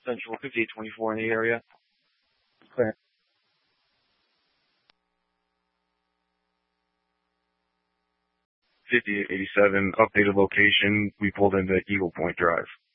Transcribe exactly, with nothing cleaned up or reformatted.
Central fifty-eight twenty-four in the area. Clear. fifty-eight eighty-seven, updated location. We pulled into Eagle Point Drive.